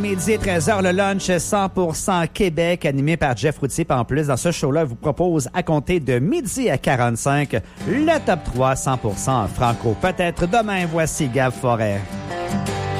Midi 13h, le lunch 100% Québec, animé par Jeff Routier. En plus, dans ce show-là, je vous propose à compter de midi à 45 le top 3 100% franco. Peut-être demain, voici Gab Forêt.